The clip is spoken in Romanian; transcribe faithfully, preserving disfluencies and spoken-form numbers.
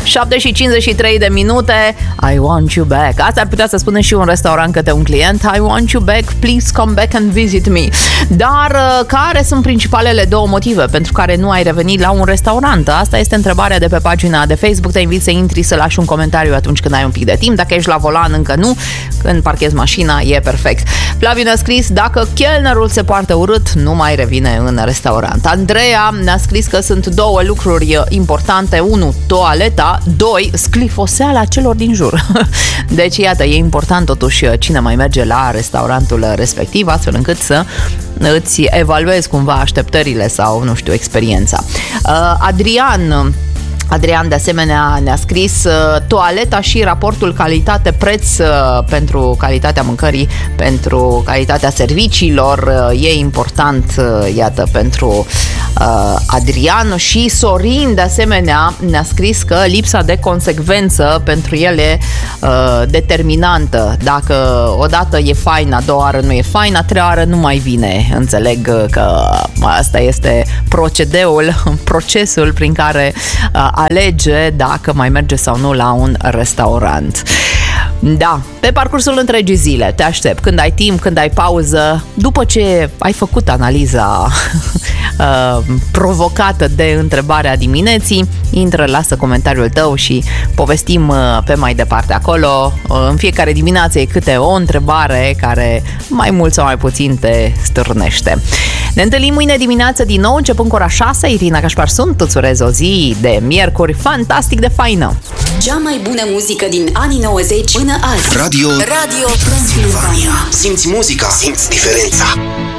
șapte și cincizeci și trei de minute. I want you back. Asta ar putea să spună și un restaurant către un client. I want you back, please come back and visit me. Dar care sunt principalele două motive pentru care nu ai revenit la un restaurant? Asta este întrebarea de pe pagina de Facebook. Te invit să intri, să lași un comentariu atunci când ai un pic de timp. Dacă ești la volan, încă nu. Când parchezi mașina, e perfect. Flavio ne-a scris: dacă chelnerul se poartă urât, nu mai revine în restaurant. Andreea ne-a scris că sunt două lucruri importante. Unu, toaleta. Doi, sclifoseala celor din jur. Deci, iată, e important totuși cine mai merge la restaurantul respectiv, astfel încât să îți evaluezi cumva așteptările sau, nu știu, experiența. Adrian Adrian de asemenea ne-a scris: toaleta și raportul calitate-preț pentru calitatea mâncării, pentru calitatea serviciilor e important, iată, pentru uh, Adrian. Și Sorin de asemenea ne-a scris că lipsa de consecvență pentru el e uh, determinantă. Dacă odată e fain, a doua oară nu e fain, a treia oară nu mai vine. Înțeleg că asta este procedeul, procesul prin care uh, alege dacă mai merge sau nu la un restaurant. Da, pe parcursul întregii zile te aștept, când ai timp, când ai pauză, după ce ai făcut analiza uh, provocată de întrebarea dimineții, intră, lasă comentariul tău și povestim uh, pe mai departe acolo. Uh, în fiecare dimineață e câte o întrebare care mai mult sau mai puțin te stârnește. Ne întâlnim mâine dimineață din nou, începând cu ora șase. Irina Cașpar sunt, îți urez o zi de miercuri fantastic de faină. Cea mai bună muzică din anii nouăzeci până azi. Radio Radio Transilvania. Simți muzica, simți diferența.